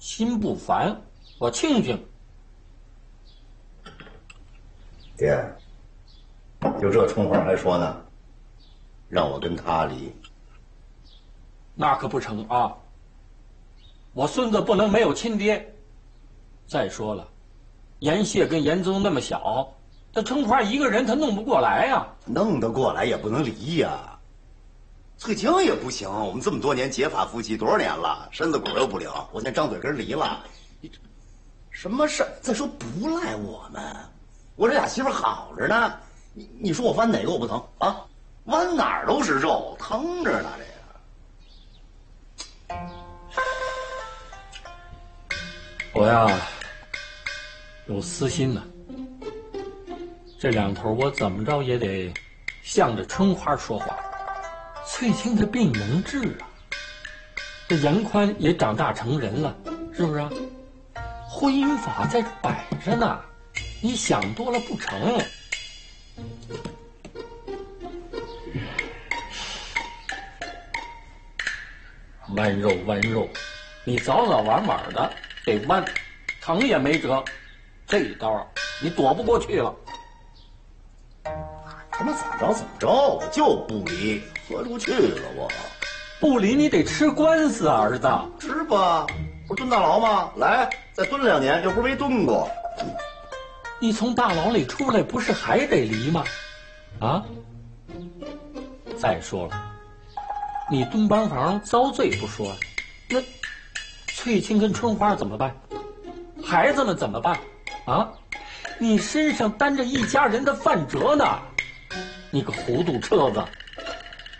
心不烦，我庆幸。 爹，就这冲话还说呢，让我跟他离， 那可不成啊！我孙子不能没有亲爹。再说了，严谢跟严宗那么小，这春花一个人他弄不过来呀。 弄得过来也不能离呀。翠青也不行，我们这么多年结发夫妻多少年了，身子骨又不灵，我现在张嘴跟离了，你什么事？再说不赖我们，我这俩媳妇好着呢，你说我弯哪个我不疼啊？弯哪儿都是肉，疼着呢这个。 我呀，有私心呢。这两头我怎么着也得向着春花说话。翠青这病能治啊，这严宽也长大成人了，是不是啊？婚姻法在摆着呢，你想多了不成。剜肉剜肉，你早早晚晚的得剜，疼也没辙。这一刀你躲不过去了。 他妈怎么着怎么着，我就不离，豁出去了我。 不离你得吃官司啊，儿子。 吃吧，不是蹲大牢吗？来，再蹲2年，又不是没蹲过。 你从大牢里出来，不是还得离吗？啊！再说了，你蹲帮房遭罪不说，那翠青跟春花怎么办？孩子们怎么办？啊！你身上担着一家人的饭辙呢，你个糊涂车子！